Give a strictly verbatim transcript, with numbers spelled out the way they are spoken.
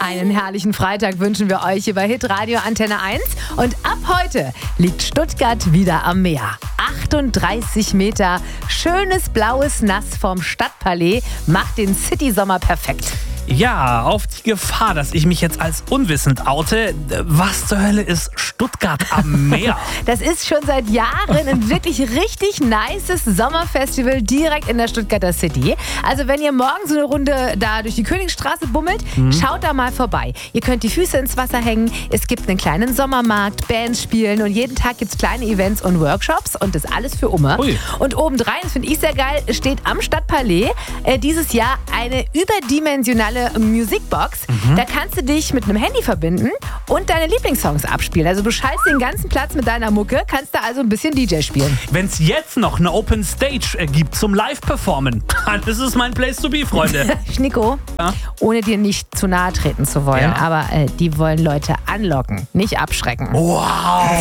Einen herrlichen Freitag wünschen wir euch hier bei Hitradio Antenne eins. Und ab heute liegt Stuttgart wieder am Meer. achtunddreißig Meter, schönes blaues Nass vom Stadtpalais macht den City-Sommer perfekt. Ja, auf die Gefahr, dass ich mich jetzt als unwissend oute. Was zur Hölle ist Stuttgart am Meer? Das ist schon seit Jahren ein wirklich richtig nices Sommerfestival direkt in der Stuttgarter City. Also wenn ihr morgen so eine Runde da durch die Königstraße bummelt, mhm. schaut da mal vorbei. Ihr könnt die Füße ins Wasser hängen, es gibt einen kleinen Sommermarkt, Bands spielen und jeden Tag gibt es kleine Events und Workshops und das alles für Umme. Ui. Und obendrein, das finde ich sehr geil, steht am Stadtpalais äh, dieses Jahr eine überdimensionale Musikbox. Mhm. Da kannst du dich mit einem Handy verbinden und deine Lieblingssongs abspielen. Also du schaltest den ganzen Platz mit deiner Mucke, kannst da also ein bisschen D J spielen. Wenn es jetzt noch eine Open Stage äh, gibt zum Live-Performen, dann ist es mein Place to be, Freunde. Schnicko, ja? Ohne dir nicht zu nahe treten zu wollen, ja. aber äh, die wollen Leute anlocken, nicht abschrecken. Wow!